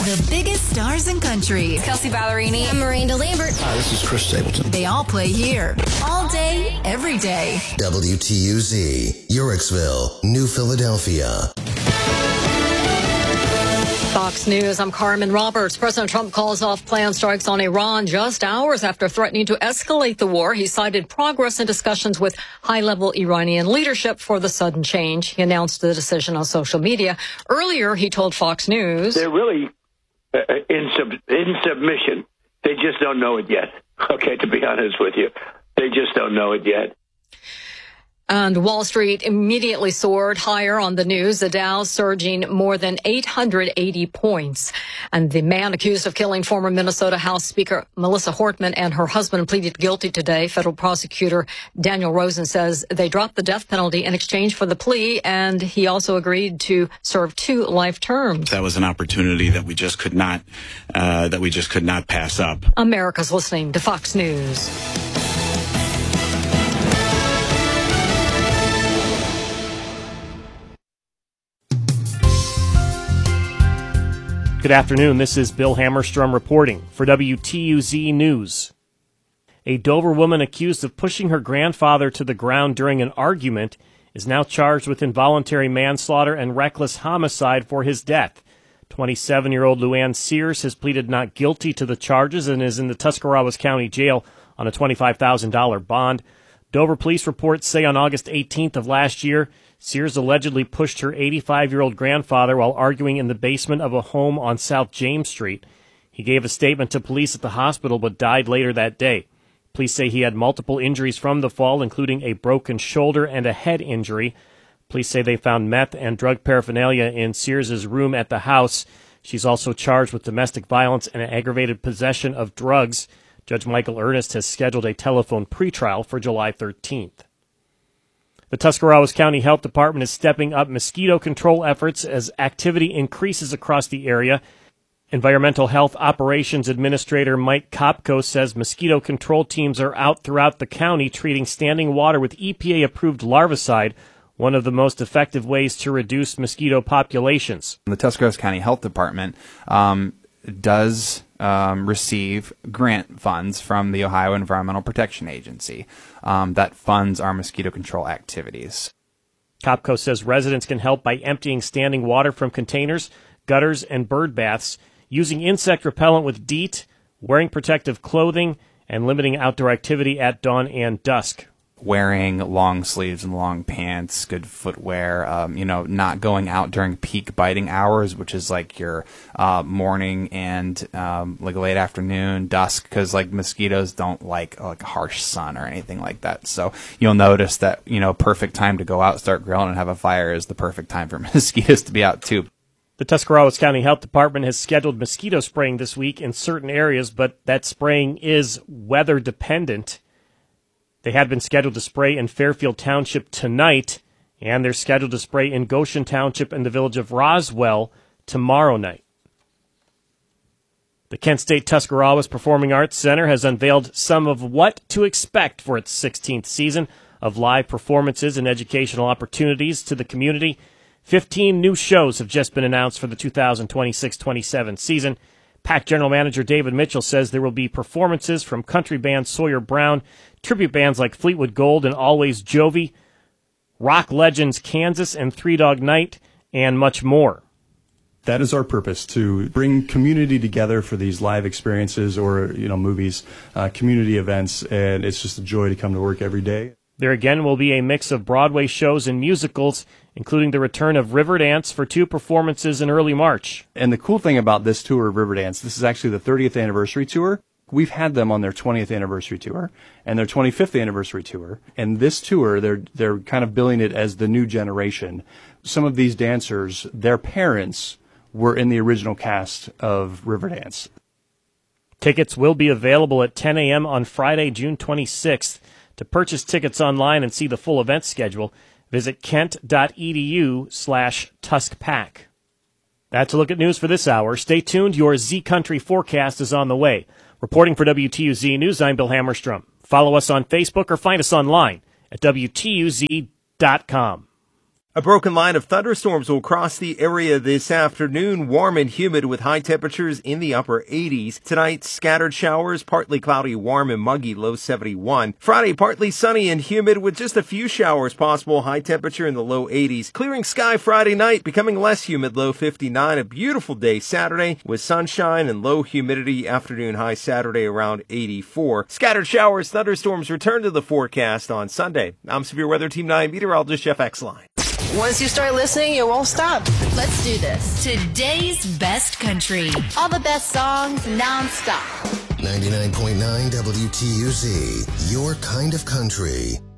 The biggest stars in country. Kelsey Ballerini. I'm Miranda Lambert. Hi, this is Chris Stapleton. They all play here. All day, every day. WTUZ, Uricksville, New Philadelphia. Fox News, I'm Carmen Roberts. President Trump calls off planned strikes on Iran just hours after threatening to escalate the war. He cited progress in discussions with high-level Iranian leadership for the sudden change. He announced the decision on social media. Earlier, he told Fox News, they're really in submission. They just don't know it yet. Okay, to be honest with you, they just don't know it yet. And Wall Street immediately soared higher on the news, the Dow surging more than 880 points. And the man accused of killing former Minnesota House Speaker Melissa Hortman and her husband pleaded guilty today. Federal prosecutor Daniel Rosen says they dropped the death penalty in exchange for the plea, and he also agreed to serve 2 life terms. That was an opportunity that we just could not pass up. America's listening to Fox News. Good afternoon. This is Bill Hammerstrom reporting for WTUZ News. A Dover woman accused of pushing her grandfather to the ground during an argument is now charged with involuntary manslaughter and reckless homicide for his death. 27-year-old Luann Sears has pleaded not guilty to the charges and is in the Tuscarawas County Jail on a $25,000 bond. Dover police reports say on August 18th of last year, Sears allegedly pushed her 85-year-old grandfather while arguing in the basement of a home on South James Street. He gave a statement to police at the hospital but died later that day. Police say he had multiple injuries from the fall, including a broken shoulder and a head injury. Police say they found meth and drug paraphernalia in Sears' room at the house. She's also charged with domestic violence and aggravated possession of drugs. Judge Michael Ernest has scheduled a telephone pretrial for July 13th. The Tuscarawas County Health Department is stepping up mosquito control efforts as activity increases across the area. Environmental Health Operations Administrator Mike Kopko says mosquito control teams are out throughout the county treating standing water with EPA-approved larvicide, one of the most effective ways to reduce mosquito populations. The Tuscarawas County Health Department does receive grant funds from the Ohio Environmental Protection Agency that funds our mosquito control activities. Kopko says residents can help by emptying standing water from containers, gutters, and bird baths, using insect repellent with DEET, wearing protective clothing, and limiting outdoor activity at dawn and dusk. Wearing long sleeves and long pants, good footwear, not going out during peak biting hours, which is like your morning and like late afternoon, dusk, because like mosquitoes don't like harsh sun or anything like that. So you'll notice that, perfect time to go out, start grilling, and have a fire is the perfect time for mosquitoes to be out too. The Tuscarawas County Health Department has scheduled mosquito spraying this week in certain areas, but that spraying is weather dependent. They had been scheduled to spray in Fairfield Township tonight, and they're scheduled to spray in Goshen Township and the village of Roswell tomorrow night. The Kent State Tuscarawas Performing Arts Center has unveiled some of what to expect for its 16th season of live performances and educational opportunities to the community. 15 new shows have just been announced for the 2026-27 season. PAC General Manager David Mitchell says there will be performances from country band Sawyer Brown, tribute bands like Fleetwood Gold and Always Jovie, rock legends Kansas and Three Dog Night, and much more. That is our purpose, to bring community together for these live experiences or, movies, community events, and it's just a joy to come to work every day. There again will be a mix of Broadway shows and musicals, including the return of Riverdance for 2 performances in early March. And the cool thing about this tour of Riverdance, this is actually the 30th anniversary tour. We've had them on their 20th anniversary tour and their 25th anniversary tour. And this tour, they're kind of billing it as the new generation. Some of these dancers, their parents were in the original cast of Riverdance. Tickets will be available at 10 a.m. on Friday, June 26th. To purchase tickets online and see the full event schedule, visit kent.edu/TuskPack. That's a look at news for this hour. Stay tuned. Your Z Country forecast is on the way. Reporting for WTUZ News, I'm Bill Hammerstrom. Follow us on Facebook or find us online at WTUZ.com. A broken line of thunderstorms will cross the area this afternoon, warm and humid with high temperatures in the upper 80s. Tonight, scattered showers, partly cloudy, warm and muggy, low 71. Friday, partly sunny and humid with just a few showers possible, high temperature in the low 80s. Clearing sky Friday night, becoming less humid, low 59. A beautiful day Saturday with sunshine and low humidity, afternoon high Saturday around 84. Scattered showers, thunderstorms return to the forecast on Sunday. I'm Severe Weather Team 9 meteorologist Jeff Exline. Once you start listening, you won't stop. Let's do this. Today's best country. All the best songs non-stop. 99.9 WTUZ, your kind of country.